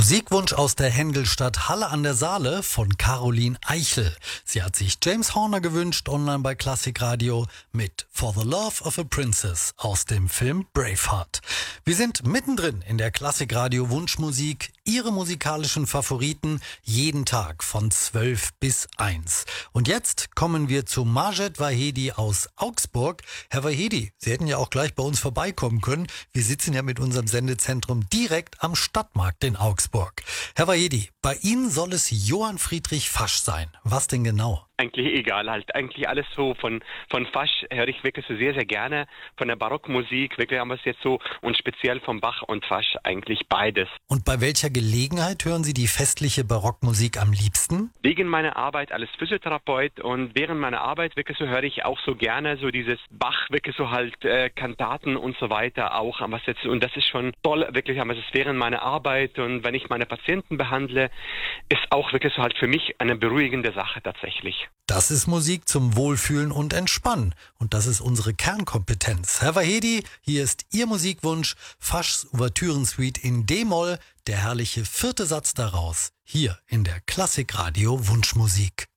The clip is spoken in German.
Musikwunsch aus der Händelstadt Halle an der Saale von Caroline Eichel. Sie hat sich James Horner gewünscht, online bei Klassikradio mit For the Love of a Princess aus dem Film Braveheart. Wir sind mittendrin in der Klassikradio Wunschmusik, Ihre musikalischen Favoriten, jeden Tag von 12 bis 1. Und jetzt kommen wir zu Majed Vahedi aus Augsburg. Herr Vahedi, Sie hätten ja auch gleich bei uns vorbeikommen können. Wir sitzen ja mit unserem Sendezentrum direkt am Stadtmarkt in Augsburg. Herr Vahedi, bei Ihnen soll es Johann Friedrich Fasch sein. Was denn genau? Eigentlich egal, eigentlich alles so von Fasch höre ich wirklich so sehr, sehr gerne. Von der Barockmusik, wirklich haben wir es jetzt so, und speziell von Bach und Fasch eigentlich beides. Und bei welcher Gelegenheit hören Sie die festliche Barockmusik am liebsten? Wegen meiner Arbeit als Physiotherapeut und während meiner Arbeit wirklich so höre ich auch so gerne so dieses Bach, wirklich so halt Kantaten und so weiter auch. Und das ist schon toll, wirklich, aber es ist während meiner Arbeit und wenn ich meine Patienten behandle, ist auch wirklich so halt für mich eine beruhigende Sache tatsächlich. Das ist Musik zum Wohlfühlen und Entspannen. Und das ist unsere Kernkompetenz. Herr Vahedi, hier ist Ihr Musikwunsch, Faschs Ouvertürensuite in D-Moll, der herrliche 4. Satz daraus, hier in der Klassikradio Wunschmusik.